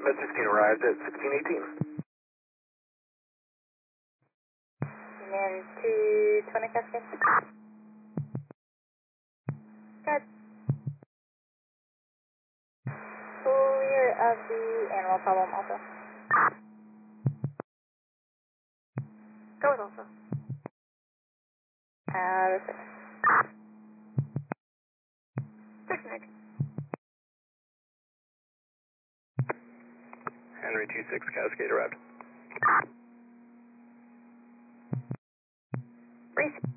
Med 16 arrived at 1618. United 220 Cascade. Good. Clear of the animal problem also. Go with also. Out of 6. 6 Nick. Henry 26 Cascade arrived. Reese.